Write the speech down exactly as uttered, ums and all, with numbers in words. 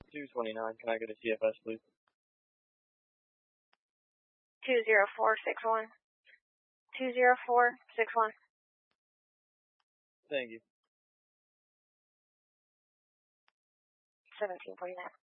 two twenty-nine. Can I get a C F S, please? two zero four six one. two zero four six one. Thank you. seventeen forty-nine.